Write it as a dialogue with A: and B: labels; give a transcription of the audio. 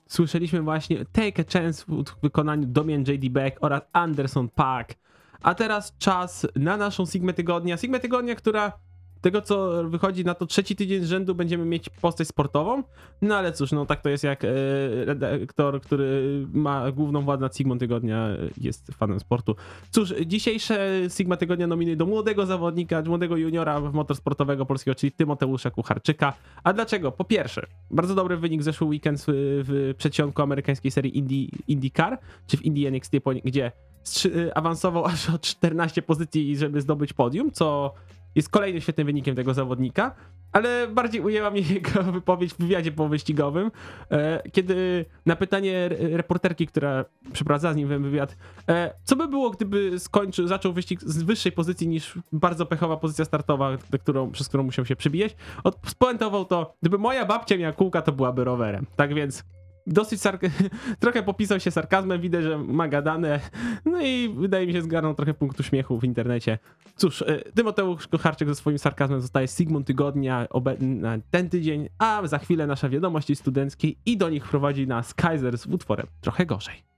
A: słyszeliśmy właśnie Take a Chance w wykonaniu Damian J.D. Beck oraz Anderson .Paak. A teraz czas na naszą Sigmę Tygodnia. Sigmę Tygodnia, która tego co wychodzi na to trzeci tydzień z rzędu będziemy mieć postać sportową. No ale cóż, no tak to jest jak redaktor, który ma główną władzę nad Sigmą Tygodnia, jest fanem sportu. Cóż, dzisiejsze Sigma Tygodnia nominuje do młodego zawodnika, młodego juniora motorsportowego polskiego, czyli Tymoteusza Kucharczyka. A dlaczego? Po pierwsze, bardzo dobry wynik zeszły weekend w przedsionku amerykańskiej serii IndyCar, czy w Indy NXT, gdzie awansował aż o 14 pozycji, żeby zdobyć podium, co jest kolejnym świetnym wynikiem tego zawodnika, ale bardziej ujęła mnie jego wypowiedź w wywiadzie powyścigowym, kiedy na pytanie reporterki, która przeprowadzała z nim wywiad, co by było, gdyby zaczął wyścig z wyższej pozycji niż bardzo pechowa pozycja startowa, przez którą musiał się przybijać, spuentował to, gdyby moja babcia miała kółka, to byłaby rowerem. Tak więc dosyć trochę popisał się sarkazmem, widać, że ma gadane, no i wydaje mi się zgarnął trochę punktu śmiechu w internecie. Cóż, Tymoteusz Kucharczyk ze swoim sarkazmem zostaje Sigmą Tygodnia na ten tydzień, a za chwilę nasza wiadomości studenckiej i do nich prowadzi nas Kaiser z utworem Trochę Gorzej.